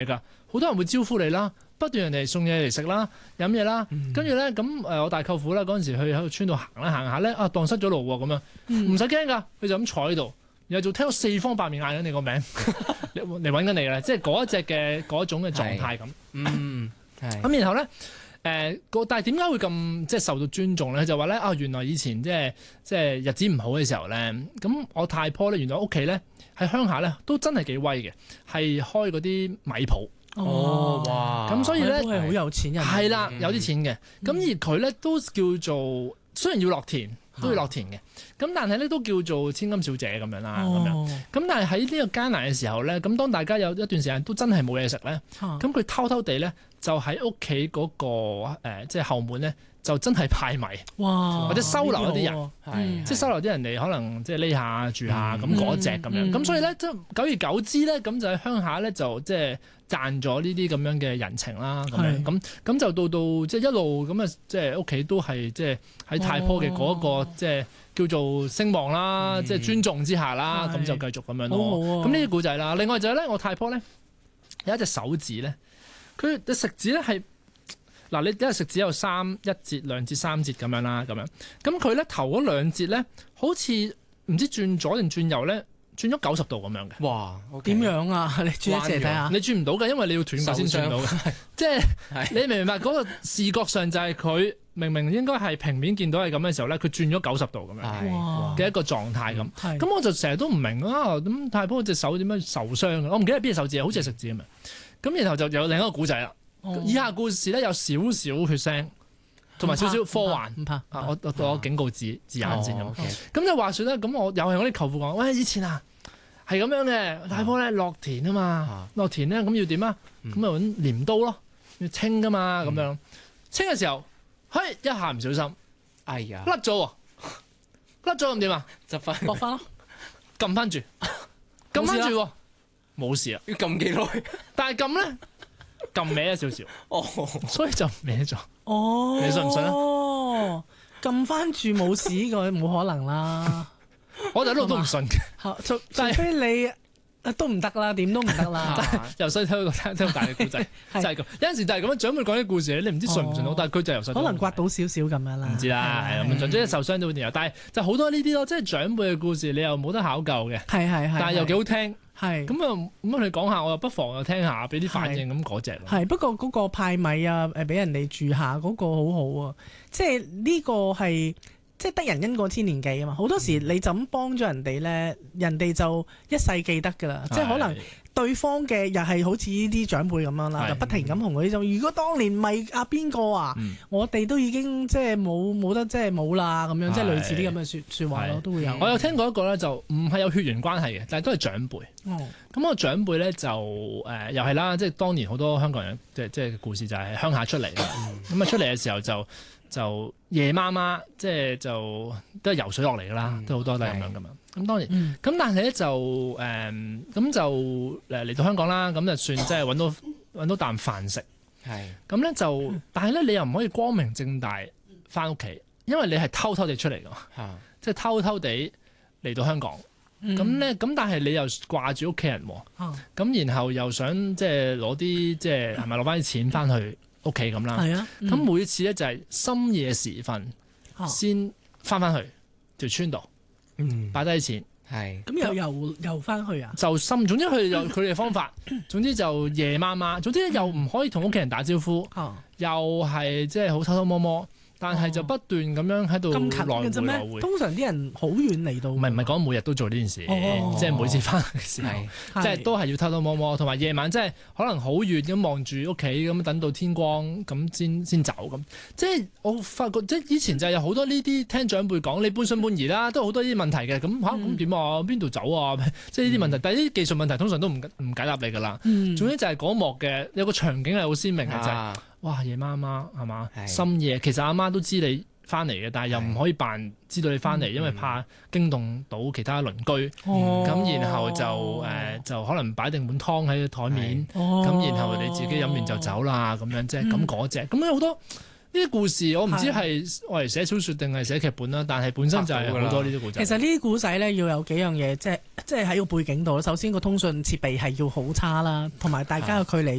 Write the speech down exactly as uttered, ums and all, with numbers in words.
㗎，好多人會招呼你啦，不斷人哋送嘢嚟食啦、飲嘢啦，跟住咧咁誒，我大舅父啦嗰陣時去喺個村度行啦行下咧，啊蕩失咗路喎咁樣，唔使驚㗎，佢就咁坐喺度，然後就聽到四方八面嗌緊你個名嚟揾緊你啦，即係嗰一隻嘅嗰種嘅狀態咁。 嗯， 咁然後咧。誒個、呃，但係點解會咁即係受到尊重咧？就話咧啊，原來以前即係即係日子唔好嘅時候咧，咁我太婆咧原來屋企咧喺鄉下咧都真係幾威嘅，係開嗰啲米鋪。 哦，哇！ 咁所以咧都係好有錢人。 係啦，有啲錢嘅。咁、嗯、而佢咧都叫做雖然要落田，都要落田嘅。咁、啊、但係咧都叫做千金小姐咁樣啦，咁、哦、樣。咁但係喺呢個艱難嘅時候咧，咁當大家有一段時間都真係冇嘢食咧，咁佢、啊、偷偷地咧。就喺屋企嗰個、呃、即係後門咧，就真係派米， 哇或者收留一啲人， 係、 嗯、即係收留啲人嚟，可能即係匿下住下咁嗰隻咁樣。咁、嗯、所以咧，即係久而久之咧，咁就喺鄉下咧，就即係賺咗呢啲咁樣嘅人情啦。咁樣咁咁就到到即係一路咁啊，即係屋企都係即係喺太婆嘅嗰、那個、哦、即係叫做聲望啦，嗯、即係尊重之下啦，咁就繼續咁樣咯。咁呢啲古仔啦，另外就係咧，我太婆咧有一隻手指咧。佢嘅食指咧係嗱，你因為食指有三一節、兩節、三節咁樣啦，咁樣咁佢咧頭嗰兩節咧，好似唔知轉左定轉右咧，轉咗九十度咁樣嘅。 哇！ 點樣啊？你轉一次嚟睇下。 你轉唔到嘅，因為你要斷骨先轉到嘅。即係你明唔明白嗰個視覺上就係佢明明應該係平面見到係咁嘅時候咧，佢轉咗九十度咁樣嘅一個狀態咁。咁我就成日都唔明啊！咁太婆隻手點樣受傷嘅？我唔記得係邊隻手指，好似係食指咁樣。咁然後就有另一個古仔啦。哦、以下故事咧有少少血腥，同埋少少科幻。唔怕，怕啊！我我我警告字字眼先咁。咁、哦 okay. 就話説咧，咁我又係我啲舅父講，喂，以前啊係咁樣嘅，太婆咧落田啊嘛，落田咧咁要點啊？咁啊揾鐮刀咯，要清噶嘛，咁、嗯、樣清嘅時候，嘿一下唔小心， 哎呀甩咗喎，甩咗咁點啊？ 執翻落翻咯， 撳翻住，撳翻住喎。冇事啊， 要撳幾耐？ 但係撳咧，撳歪一少少，哦，所以就歪咗。 哦， 你信唔信啊？ 哦，撳翻住冇事，呢個冇可能啦。 我哋一路都唔信嘅， 除除非你都唔得啦，點都唔得啦。 由細聽到聽到大嘅故仔，就係咁。有陣時就係咁樣，長輩講啲故事，你唔知信唔信到，但係佢就由細可能刮到少少咁樣啦。 唔知啦，係咁，總之受傷都會有。但係就好多呢啲咯，即係長輩嘅故事，你又冇得考究嘅。 係係係， 但係又幾好聽。 係咁啊，咁你講下，我又不妨又聽下，俾啲反應咁嗰隻。 係不過嗰個派米啊，誒俾人哋住下嗰個好好啊，即係呢個係即係得人恩過千年記啊嘛。好多時你就咁幫咗人哋咧，人哋就一世記得㗎啦。即係可能對方嘅又係好似呢啲長輩咁樣啦，就不停咁同佢就如果當年咪阿邊個啊，我哋都已經即係冇冇得即係冇啦咁樣，即係類似啲咁嘅説説話咯，都會有。 我有聽過一個咧，就唔係有血緣關係嘅，但係都係長輩。哦，咁個長輩咧就誒、呃、又係啦，即係當年好多香港人即係即係故事就係鄉下出嚟啦。咁啊出嚟嘅時候就就夜媽媽即係就都係游水落嚟㗎啦，嗯、都好多都係咁樣㗎嘛。咁當然，咁、嗯、但係咧就誒咁、呃、就誒嚟到香港啦，咁就算即係揾到揾到啖飯食。係咁咧就，但係咧你又唔可以光明正大返屋企，因為你係偷偷地出嚟㗎嘛，啊、即係偷偷地嚟到香港。咁咧咁，但係你又掛住屋企人喎，咁、啊、然後又想即係攞啲即係係咪攞翻啲錢返去屋企咁啦？係啊，咁、嗯、每次咧就係深夜時分先返返去條村度。嗯，擺低啲錢，係咁又又又翻去啊？就深，總之佢哋有佢哋嘅方法，總之就夜媽媽，總之又唔可以同屋企人打招呼，哦、又係即係好偷偷摸摸，但係就不斷咁樣喺度來回來回。通常啲人好遠嚟到，唔係唔係講每日都做呢件事，哦、即係每次翻嘅時候，即係都係要偷偷摸摸，同埋夜晚即係可能好遠咁望住屋企咁，等到天光咁先先走咁。即係我發覺，即係以前就係有好多呢啲聽長輩講，你半信半疑啦，都好多呢啲問題嘅。咁嚇咁點啊？邊度走啊？即係呢啲問題，但係呢啲技術問題通常都唔唔解答你㗎啦。嗯、總之就係嗰幕嘅有個場景係好鮮明嘅，啊、就係、是、哇夜媽媽係嘛深夜，其實阿媽都知你翻嚟嘅，但係又唔可以扮知道你翻嚟，嗯、因為怕驚動到其他鄰居。咁、哦、然後就誒、呃、就可能擺定碗湯喺個台面，咁、哦、然後你自己飲完就走啦，咁樣即係咁嗰隻。咁有好多呢啲故事，我唔知係我嚟寫小説定係寫劇本啦，但係本身就係好多呢啲故仔。其實呢啲故仔咧要有幾樣嘢，即係即係喺個背景度。首先個通訊設備係要好差啦，同埋大家嘅距離。